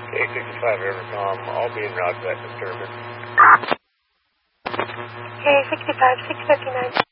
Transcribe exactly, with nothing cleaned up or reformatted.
K sixty-five Evercom, I'll be en route to that disturbance. K sixty-five, six fifty-nine.